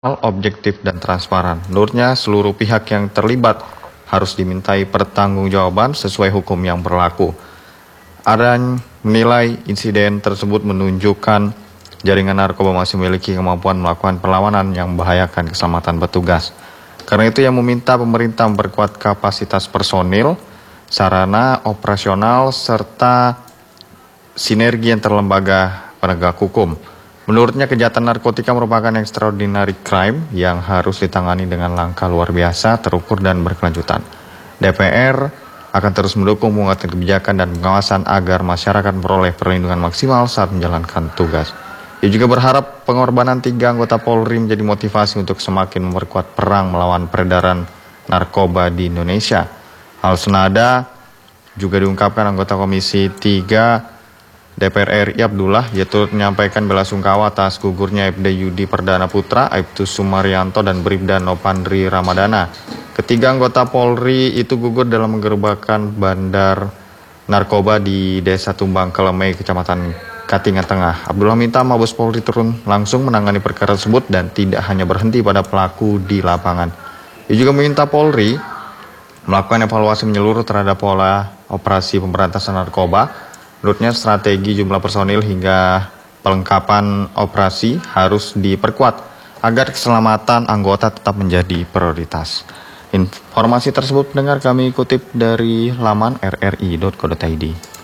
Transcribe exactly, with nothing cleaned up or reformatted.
objektif dan transparan. Menurutnya, seluruh pihak yang terlibat harus dimintai pertanggungjawaban sesuai hukum yang berlaku. Adan menilai insiden tersebut menunjukkan jaringan narkoba masih memiliki kemampuan melakukan perlawanan yang membahayakan keselamatan petugas. Karena itu ia meminta pemerintah memperkuat kapasitas personil, sarana operasional, serta sinergi antar lembaga penegak hukum. Menurutnya, kejahatan narkotika merupakan extraordinary crime yang harus ditangani dengan langkah luar biasa, terukur, dan berkelanjutan. D P R akan terus mendukung penguatan kebijakan dan pengawasan agar masyarakat memperoleh perlindungan maksimal saat menjalankan tugas. Ia juga berharap pengorbanan tiga anggota Polri menjadi motivasi untuk semakin memperkuat perang melawan peredaran narkoba di Indonesia. Hal senada juga diungkapkan anggota Komisi tiga D P R R I Abdullah, ia turut menyampaikan belasungkawa atas gugurnya Aibda Yudi Perdana Putra, Aibtu Sumaryanto, dan Bribda Nopandri Ramadana. Ketiga anggota Polri itu gugur dalam menggerebekkan bandar narkoba di Desa Tumbang Kelemei, Kecamatan Katingan Tengah. Abdullah minta Mabes Polri turun langsung menangani perkara tersebut dan tidak hanya berhenti pada pelaku di lapangan. Ia juga meminta Polri melakukan evaluasi menyeluruh terhadap pola operasi pemberantasan narkoba. Menurutnya, strategi jumlah personil hingga pelengkapan operasi harus diperkuat agar keselamatan anggota tetap menjadi prioritas. Informasi tersebut pendengar kami kutip dari laman r r i dot co dot i d.